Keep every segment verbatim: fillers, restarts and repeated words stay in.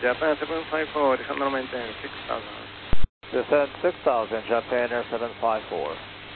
Japan seven five four, descend and maintain six thousand. Descend six thousand, Japan Air seven five four.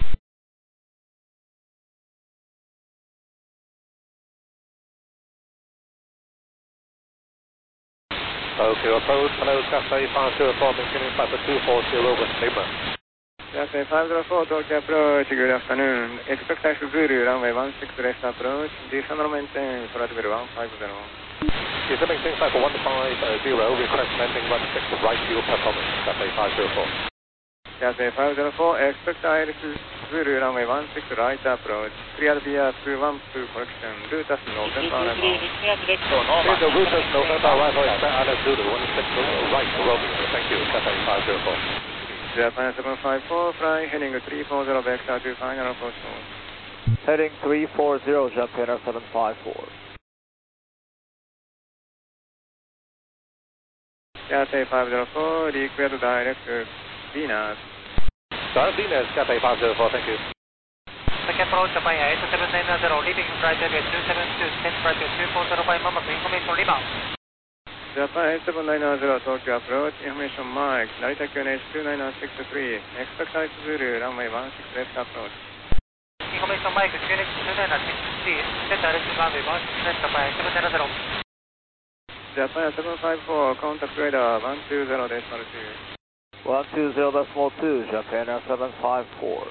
Okay, approach, hello, Cathay five zero four, maintaining flight for two four zero with Lima. Cathay five zero four, Tokyo approach, good afternoon. Expect taxi Zulu, runway one six left approach, descend and maintain, flight level one five zero. Descend maintaining flight for one five zero, request landing one six, right fuel performance, Cathay five zero four. Cathay five zero four, expect Iris Zulu, runway one six right approach, clear via two one two correction, Lutas November arrival. Here's the Lutas November arrival, expect Iris Zulu, one six right to Romeo, thank you, Cathay five zero four. Japan seven five four, fly heading three four zero, vector to final approach mode. Heading three four zero, Japan Air seven five four. Cathay five zero four, request direct Venus. Direct Venus, Cathay five zero four, thank you. Second approach, Japan eight seven nine zero, leaving flight area two seven two, descend flight two four zero five, Mama, information rebound. Japan eight seven nine zero, Tokyo approach, information mark, Narita Q N H two nine six three, expect Iris Zulu, runway one six left approach. Information mark, Q N H two nine six three, set direction runway one six left, Japan eight seven nine zero. Japan seven five four, contact radar one two zero decimal two. one two zero decimal two, Japan Air seven five four.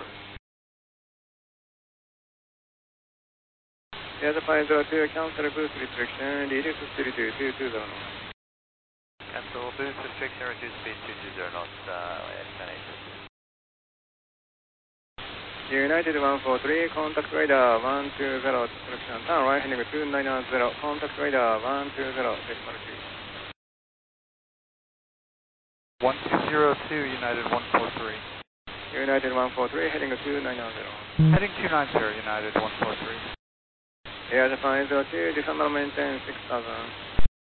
Air five zero two, cancel boost restriction, reduce speed to two two zero. Cancel boost restriction, reduce speed two two zero knots, uh, explanation. United one four three, contact radar one two zero, description, turn right heading two nine zero, contact radar one two zero, decimal two. one two zero two, United one four three. United one four three, heading two nine zero. Heading two nine zero, United one four three. Air Japan zero two, descend and maintain six thousand.